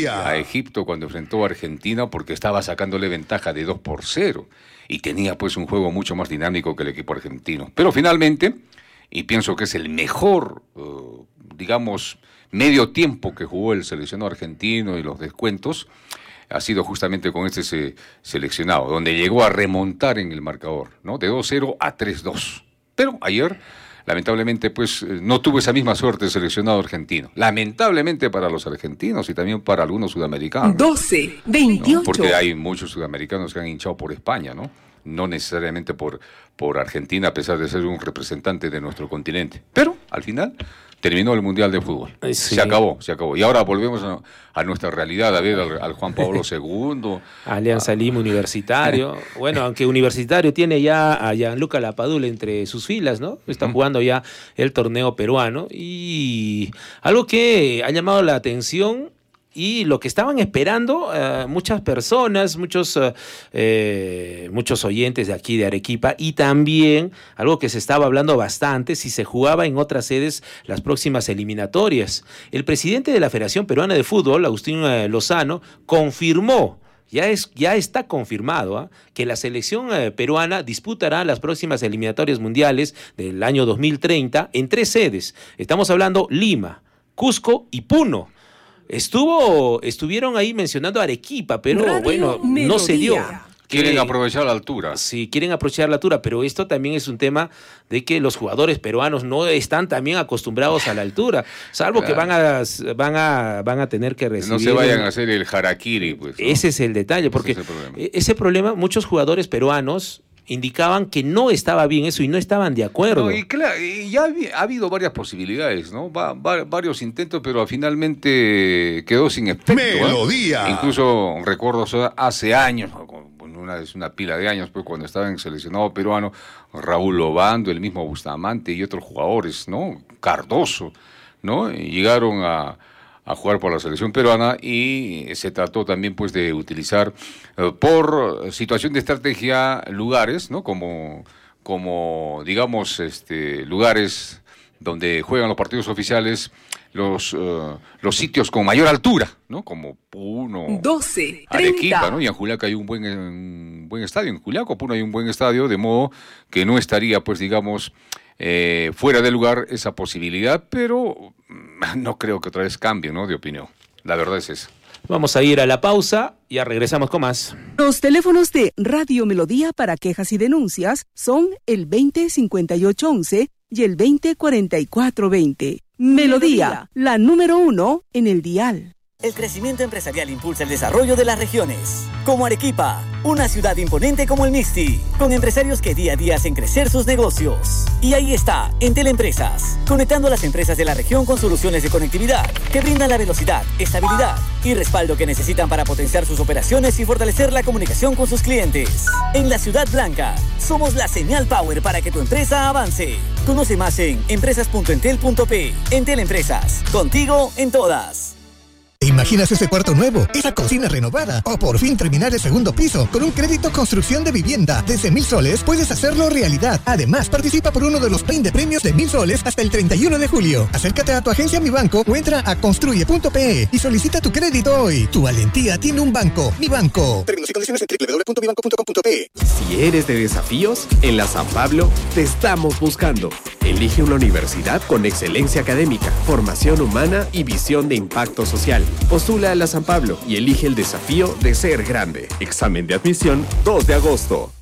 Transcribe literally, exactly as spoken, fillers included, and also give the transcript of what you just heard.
Melodía. A Egipto cuando enfrentó a Argentina porque estaba sacándole ventaja de dos por cero y tenía pues un juego mucho más dinámico que el equipo argentino. Pero finalmente, y pienso que es el mejor, uh, digamos, medio tiempo que jugó el seleccionado argentino y los descuentos, ha sido justamente con este se, seleccionado, donde llegó a remontar en el marcador, ¿no? De dos cero a tres dos. Pero ayer, lamentablemente, pues no tuvo esa misma suerte el seleccionado argentino. Lamentablemente para los argentinos y también para algunos sudamericanos. doce, veintiocho. ¿No? Porque hay muchos sudamericanos que han hinchado por España, ¿no? No necesariamente por, por Argentina, a pesar de ser un representante de nuestro continente. Pero, al final, terminó el Mundial de Fútbol. Sí. Se acabó, se acabó. Y ahora volvemos a, a nuestra realidad, a ver al, al Juan Pablo segundo. Alianza a... Lima Universitario. Bueno, aunque Universitario tiene ya a Gianluca Lapadula entre sus filas, ¿no? Está uh-huh. jugando ya el torneo peruano. Y algo que ha llamado la atención... Y lo que estaban esperando uh, muchas personas, muchos, uh, eh, muchos oyentes de aquí de Arequipa, y también algo que se estaba hablando bastante, si se jugaba en otras sedes las próximas eliminatorias. El presidente de la Federación Peruana de Fútbol, Agustín uh, Lozano, confirmó, ya, es, ya está confirmado, ¿eh? que la selección uh, peruana disputará las próximas eliminatorias mundiales del año dos mil treinta en tres sedes. Estamos hablando Lima, Cusco y Puno. Estuvo, estuvieron ahí mencionando Arequipa, pero Radio bueno, Melodía. No se dio. Quieren aprovechar la altura. Sí, quieren aprovechar la altura, pero esto también es un tema de que los jugadores peruanos no están también acostumbrados a la altura, salvo claro. que van a, van a van a tener que recibir... No se vayan a hacer el harakiri, pues. ¿No? Ese es el detalle, porque ese, es el problema. ese problema, muchos jugadores peruanos indicaban que no estaba bien eso y no estaban de acuerdo. No, y claro, y ya ha habido varias posibilidades, ¿no? Va, va, varios intentos, pero finalmente quedó sin efecto. Melodía. ¿eh? Incluso recuerdo hace años, una, es una pila de años, pues cuando estaba en el seleccionado peruano, Raúl Lobando, el mismo Bustamante y otros jugadores, ¿no? Cardoso, ¿no? Y llegaron a... a jugar por la selección peruana y se trató también pues de utilizar eh, por situación de estrategia lugares, ¿no? Como, como digamos, este, lugares donde juegan los partidos oficiales, los, uh, los sitios con mayor altura, ¿no? Como Puno, doce, Arequipa, ¿no? Y en Juliaca hay un buen, un buen estadio, en Juliaca, Puno hay un buen estadio, de modo que no estaría, pues digamos, Eh, fuera de lugar esa posibilidad, pero no creo que otra vez cambie, ¿no? De opinión. La verdad es esa. Vamos a ir a la pausa y ya regresamos con más. Los teléfonos de Radio Melodía para quejas y denuncias son el veinte cincuenta y ocho once y el veinte cuarenta y cuatro veinte. Melodía, la número uno en el dial. El crecimiento empresarial impulsa el desarrollo de las regiones, como Arequipa, una ciudad imponente como el Mixti, con empresarios que día a día hacen crecer sus negocios. Y ahí está, Entel Empresas, conectando a las empresas de la región con soluciones de conectividad que brindan la velocidad, estabilidad y respaldo que necesitan para potenciar sus operaciones y fortalecer la comunicación con sus clientes. En la Ciudad Blanca, somos la señal power para que tu empresa avance. Conoce más en empresas punto entel punto pe. Entel Empresas, contigo en todas. ¿Te imaginas ese cuarto nuevo, esa cocina renovada o por fin terminar el segundo piso? Con un crédito construcción de vivienda desde mil soles puedes hacerlo realidad. Además, participa por uno de los veinte premios de mil soles hasta el treinta y uno de julio. Acércate a tu agencia Mi Banco o entra a construye punto pe y solicita tu crédito hoy. Tu valentía tiene un banco. Mi Banco. Términos y condiciones en doble u doble u doble u punto mi banco punto com punto pe. Si eres de desafíos, en la San Pablo te estamos buscando. Elige una universidad con excelencia académica, formación humana y visión de impacto social. Postula a la San Pablo y elige el desafío de ser grande. Examen de admisión dos de agosto.